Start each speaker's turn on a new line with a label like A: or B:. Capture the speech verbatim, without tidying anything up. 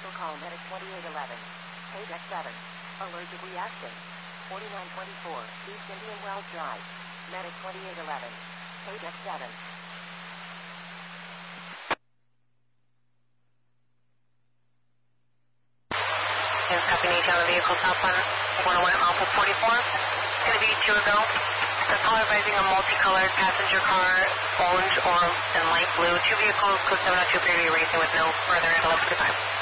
A: Cancel call medic twenty-eight eleven. Page X seven. Allergic reaction. forty-nine twenty-four. East Indian Wells Drive. Medic twenty-eight eleven. Page X seven.
B: Yes, copy Nation on the vehicle, top one, one oh one at Malpo forty-four. It's going to be two ago. The call advising a multicolored passenger car, orange, orange, and light blue. Two vehicles, code seven oh two, preview racing with no further at eleven forty-five.